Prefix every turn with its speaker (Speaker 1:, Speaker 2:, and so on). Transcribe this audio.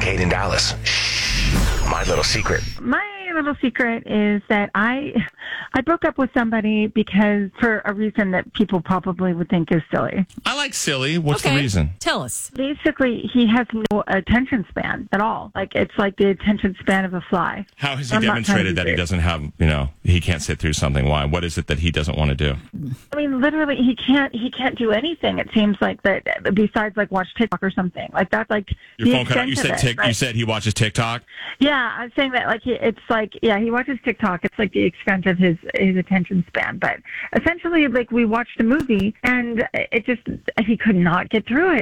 Speaker 1: Kate in Dallas. My little secret.
Speaker 2: My little secret is that I broke up with somebody because for a reason that people probably would think is silly.
Speaker 3: I like silly. What's the reason?
Speaker 4: Tell us.
Speaker 2: Basically, he has no attention span at all. Like, it's like the attention span of a fly.
Speaker 3: How has he
Speaker 2: I'm not
Speaker 3: demonstrated that he doesn't have, he can't sit through something? Why? What is it that he doesn't want to do?
Speaker 2: I mean, literally, he can't do anything. It seems like that besides like watch TikTok or something. Like that's like
Speaker 3: Your
Speaker 2: the
Speaker 3: phone cut out.
Speaker 2: extent of it.
Speaker 3: You said he watches TikTok?
Speaker 2: Yeah, I'm saying that like he watches TikTok. It's like the extent of his attention span. But essentially, like we watched a movie and he could not get through it.